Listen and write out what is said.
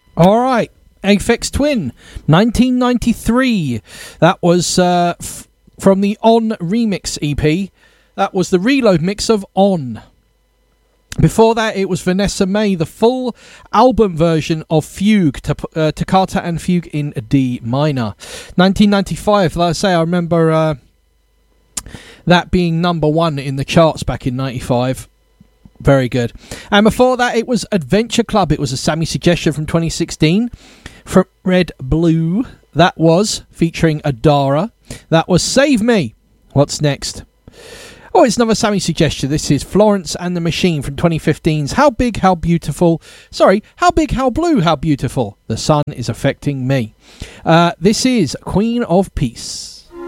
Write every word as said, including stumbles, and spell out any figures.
All right. Aphex Twin, nineteen ninety-three. That was uh, f- from the On Remix E P. That was the reload mix of On. Before that, it was Vanessa May, the full album version of Fugue, to, uh, Toccata and Fugue in D minor. nineteen ninety-five, like I say, I remember uh, that being number one in the charts back in ninety-five. Very good. And before that, it was Adventure Club. It was a Sammy suggestion from twenty sixteen. From Red Blue, that was featuring Adara. That was Save Me. What's next? Oh, it's another Sammy suggestion. This is Florence and the Machine from twenty fifteen's How Big, How Beautiful. Sorry, How Big, How Blue, How Beautiful. The sun is affecting me. Uh, this is Queen of Peace.